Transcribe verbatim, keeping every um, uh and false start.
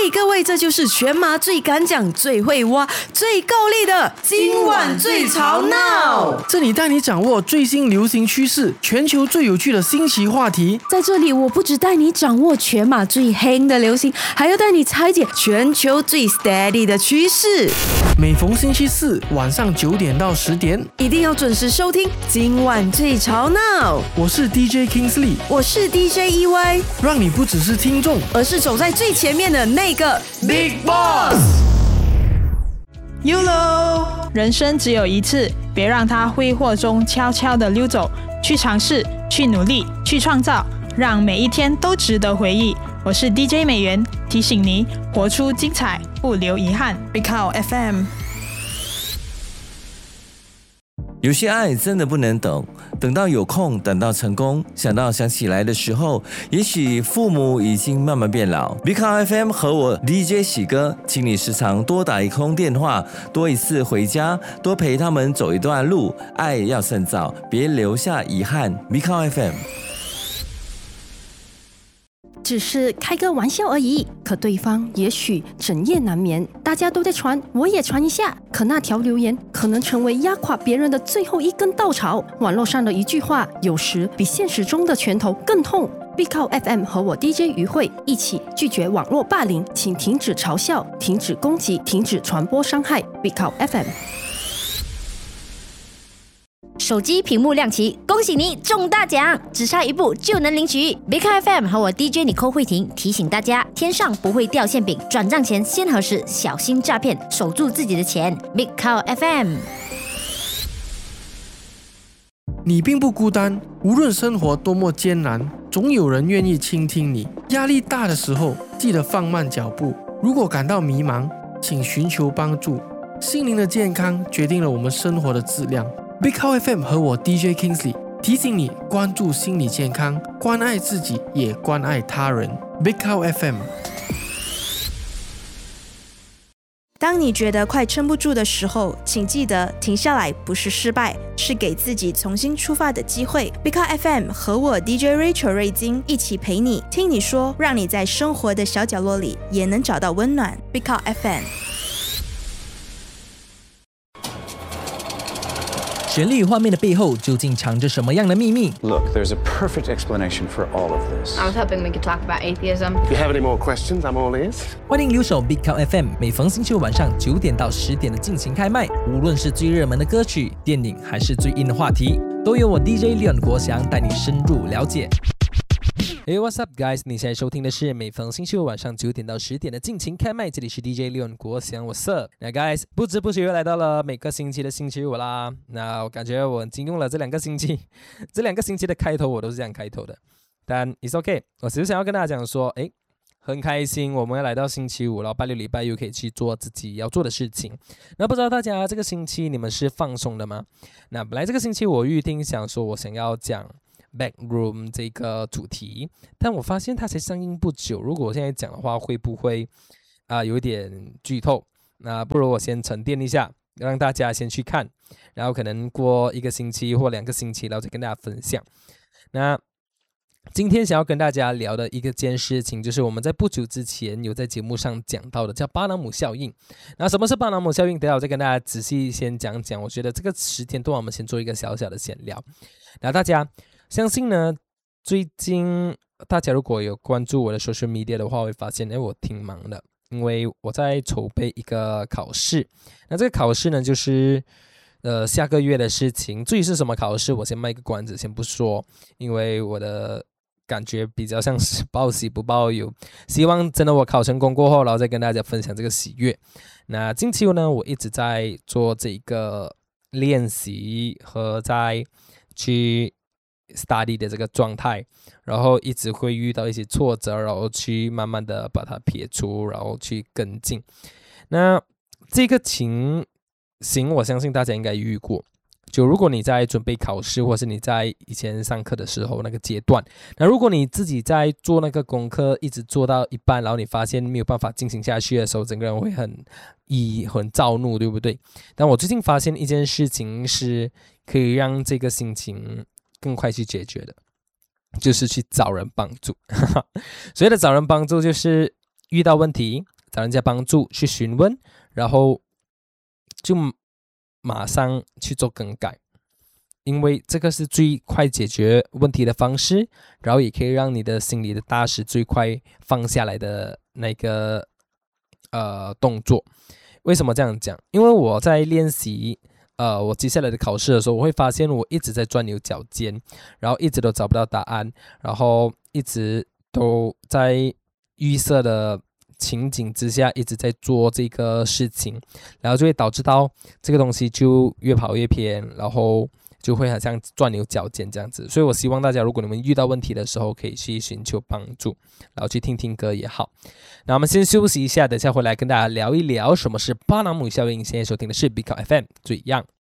嘿，各位，这就是全马最敢讲、最会挖、最够力的今晚最吵闹。 这里带你掌握最新流行趋势，全球最有趣的新奇话题。 在这里，我不只带你掌握全马最黑的流行，还要带你拆解全球最 steady 的趋势。 每逢星期四晚上九点到十点， 一定要准时收听今晚最吵闹。 我是 D J Kingsley， 我是 D J E Y， 让你不只是听众， 而是走在最前面的那个 Big Boss。Y O L O， 人生只有一次，别让它挥霍中悄悄地溜走。去尝试，去努力，去创造，让每一天都值得回忆。我是 D J 美元，提醒你活出精彩，不留遗憾。Big Cow F M。 有些爱真的不能等，等到有空，等到成功，想到想起来的时候，也许父母已经慢慢变老。Big Cow F M 和我 D J 喜哥，请你时常多打一通电话，多一次回家，多陪他们走一段路。爱要趁早，别留下遗憾。Big Cow F M。 只是开个玩笑而已，可对方也许整夜难眠。大家都在传，我也传一下。可那条留言可能成为压垮别人的最后一根稻草。网络上的一句话，有时比现实中的拳头更痛。Big Cow F M 和我 D J 于慧一起拒绝网络霸凌，请停止嘲笑，停止攻击，停止传播伤害。Big Cow F M。 手机屏幕亮起，恭喜你中大奖，只差一步就能领取。Big Cow F M 和我 D J Nicole慧婷提醒大家，天上不会掉馅饼，转账前先核实，小心诈骗，守住自己的钱。Big Cow F M。 你并不孤单，无论生活多么艰难，总有人愿意倾听你。压力大的时候，记得放慢脚步。如果感到迷茫，请寻求帮助。心灵的健康决定了我们生活的质量。Big Cow F M 和我 D J Kingsley 提醒你关注心理健康，关爱自己，也关爱他人。Big Cow F M。 当你觉得快撑不住的时候，请记得停下来不是失败，是给自己重新出发的机会。Big Cow F M 和我 D J Rachel 瑞金一起陪你，听你说，让你在生活的小角落里也能找到温暖。Big Cow F M。 旋律画面的背后究竟藏着什么样的秘密？ Look, there's a perfect explanation for all of this. I was hoping we could talk about atheism. If you have any more questions, I'm all ears. 欢迎留守 Big Cow F M， 每逢星期五晚上九点到十点的尽情开麦，无论是最热门的歌曲、电影，还是最硬的话题，都由我 D J Leon 国祥带你深入了解。Hey, what's up, guys？ 你现在收听的是每逢星期五晚上九点到十点的尽情开麦，这里是 D J Leon 国祥 ，What's up？ 那 guys， 不知不觉又来到了每个星期的星期五啦。那我感觉我已经用了这两个星期，这两个星期的开头我都是这样开头的，但 it's okay。我只是想要跟大家讲说，哎，很开心我们要来到星期五，然后拜六礼拜又可以去做自己要做的事情。那不知道大家这个星期你们是放松的吗？那本来这个星期我预定想说我想要讲Backroom 这个主题，但我发现它才上映不久，如果我现在讲的话会不会啊、呃、有一点剧透？那不如我先沉淀一下，让大家先去看，然后可能过一个星期或两个星期然后再跟大家分享。那今天想要跟大家聊的一个件事情，就是我们在不久之前有在节目上讲到的叫巴纳姆效应。那什么是巴纳姆效应？等一下我再跟大家仔细先讲讲。我觉得这个十天段我们先做一个小小的闲聊。那大家相信呢，最近大家如果有关注我的 social media 的话，会发现，哎，我挺忙的，因为我在筹备一个考试。那这个考试呢，就是呃下个月的事情。至于是什么考试，我先卖个关子，先不说，因为我的感觉比较像是报喜不报忧。希望真的我考成功过后，然后再跟大家分享这个喜悦。那近期呢，我一直在做这个练习和在去study 的这个状态，然后一直会遇到一些挫折，然后去慢慢的把它撇除，然后去跟进。那这个情形我相信大家应该遇过，就如果你在准备考试，或是你在以前上课的时候那个阶段，那如果你自己在做那个功课一直做到一半，然后你发现没有办法进行下去的时候，整个人会很一很躁怒，对不对？但我最近发现一件事情是可以让这个心情更快去解决的，就是去找人帮助。所谓的找人帮助，就是遇到问题找人家帮助去询问，然后就马上去做更改，因为这个是最快解决问题的方式，然后也可以让你的心里的大石最快放下来的那个呃动作。为什么这样讲？因为我在练习呃我接下来的考试的时候，我会发现我一直在钻牛角尖，然后一直都找不到答案，然后一直都在预设的情景之下一直在做这个事情，然后就会导致到这个东西就越跑越偏，然后就会好像钻牛角尖这样子。所以我希望大家，如果你们遇到问题的时候，可以去寻求帮助，然后去听听歌也好。那我们先休息一下，等下回来跟大家聊一聊什么是巴纳姆效应。现在收听的是 B 考 F M 最样。